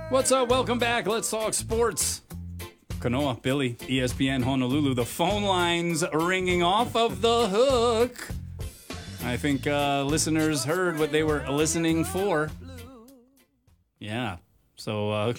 What's up? Welcome back. Let's talk sports. Kanoa, Billy, ESPN Honolulu. The phone lines ringing off of the hook. I think listeners heard what they were listening for. Yeah. So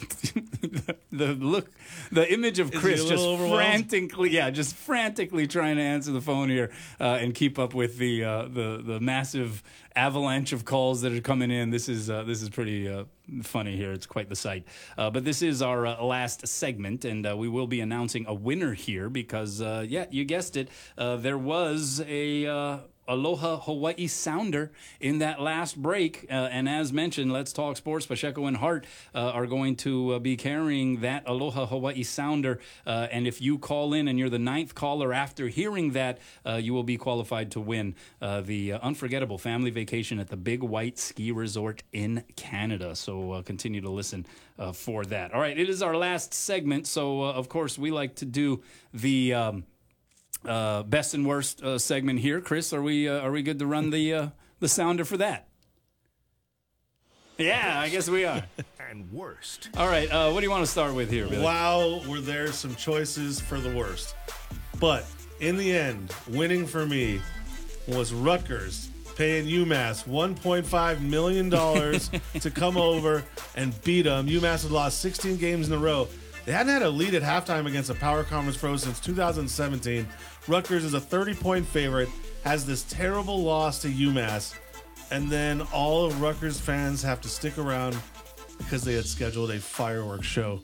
the image of Chris just frantically trying to answer the phone here and keep up with the massive avalanche of calls that are coming in. This is pretty funny here. It's quite the sight. But this is our last segment, and we will be announcing a winner here because you guessed it. There was a Aloha Hawaii Sounder in that last break. And as mentioned, Let's Talk Sports, Pacheco and Hart are going to be carrying that Aloha Hawaii Sounder. And if you call in and you're the ninth caller after hearing that, you will be qualified to win the unforgettable family vacation at the Big White Ski Resort in Canada. So continue to listen for that. All right, it is our last segment. So, of course, we like to do the best and worst segment here. Chris, are we good to run the sounder for that? Yeah, I guess we are. And worst. All right, what do you want to start with here, Billy? Wow, were there some choices for the worst. But in the end, winning for me was Rutgers paying UMass $1.5 million to come over and beat them. UMass had lost 16 games in a row. They hadn't had a lead at halftime against a power conference pro since 2017. Rutgers is a 30-point favorite, has this terrible loss to UMass, and then all of Rutgers fans have to stick around because they had scheduled a fireworks show.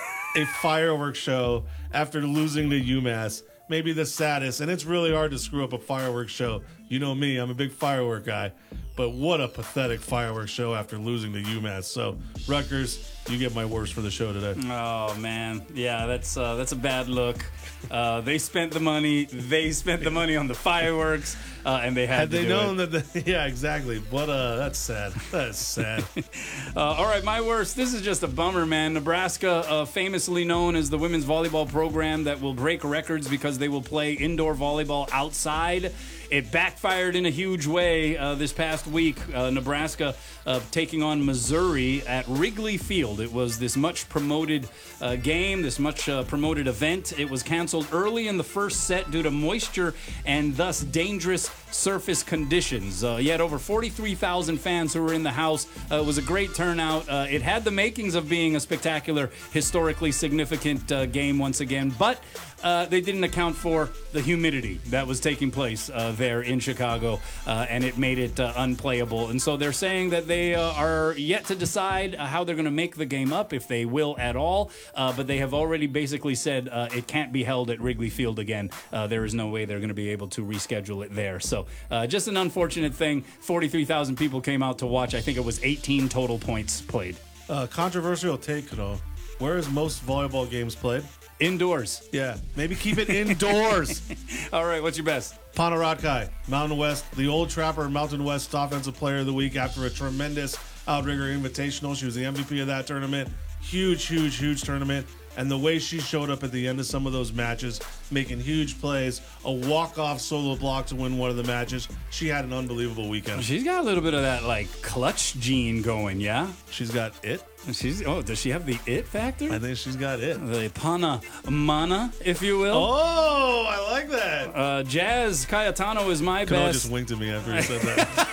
A fireworks show after losing to UMass. Maybe the saddest, and it's really hard to screw up a fireworks show. You know me, I'm a big firework guy. But what a pathetic fireworks show after losing to UMass. So, Rutgers, you get my worst for the show today. Oh, man. Yeah, that's a bad look. They spent the money. They spent the money on the fireworks, and they had to they do known it. that, yeah, exactly. But that's sad. That's sad. All right, my worst. This is just a bummer, man. Nebraska, famously known as the women's volleyball program that will break records because they will play indoor volleyball outside. It backfired in a huge way this past week. Nebraska taking on Missouri at Wrigley Field. It was this much promoted game, this much promoted event. It was canceled early in the first set due to moisture and thus dangerous surface conditions. You had over 43,000 fans who were in the house. It was a great turnout. It had the makings of being a spectacular, historically significant game once again, but they didn't account for the humidity that was taking place there in Chicago, and it made it unplayable. And so they're saying that they are yet to decide how they're going to make the game up, if they will at all, but they have already basically said it can't be held at Wrigley Field again. There is no way they're going to be able to reschedule it there. So just an unfortunate thing. 43,000 people came out to watch. I think it was 18 total points played. Controversial take, though. Where is most volleyball games played? Indoors. Yeah, maybe keep it indoors. All right, what's your best? Panaratkai, Mountain West, the Old Trapper Mountain West Offensive Player of the Week after a tremendous Outrigger Invitational. She was the MVP of that tournament. Huge tournament. And the way she showed up at the end of some of those matches, making huge plays, a walk-off solo block to win one of the matches. She had an unbelievable weekend. She's got a little bit of that, like, clutch gene going, yeah? She's got it. Does she have the it factor? I think she's got it. The pana mana, if you will. Oh, I like that. Jazz Cayetano is my Kano best. just winked at me after he said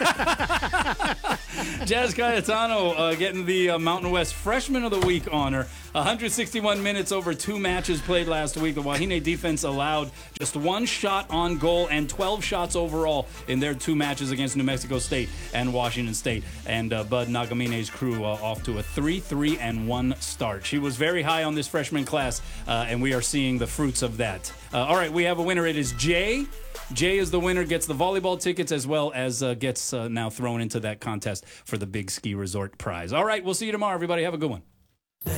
that. Jazz Cayetano getting the Mountain West Freshman of the Week honor. 161 minutes over 2 matches played last week. The Wahine defense allowed just 1 shot on goal and 12 shots overall in their 2 matches against New Mexico State and Washington State. And Bud Nagamine's crew off to a 3-3-1 start. She was very high on this freshman class, and we are seeing the fruits of that. All right, we have a winner. It is Jay. Jay is the winner, gets the volleyball tickets as well as gets now thrown into that contest for the Big Ski Resort prize. All right, we'll see you tomorrow, everybody. Have a good one.